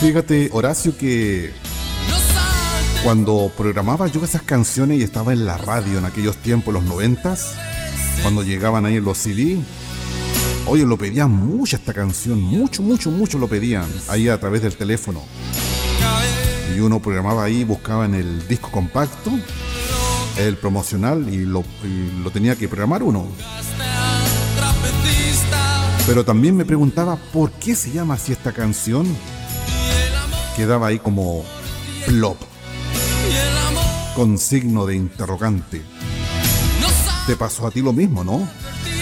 Fíjate, Horacio, que cuando programaba yo esas canciones y estaba en la radio en aquellos tiempos, los 90s, cuando llegaban ahí en los CD, oye, lo pedían mucho esta canción, mucho lo pedían ahí a través del teléfono. Y uno programaba ahí, buscaba en el disco compacto, el promocional, y lo tenía que programar uno. Pero también me preguntaba por qué se llama así esta canción. Quedaba ahí como plop, con signo de interrogante. ¿Te pasó a ti lo mismo, no?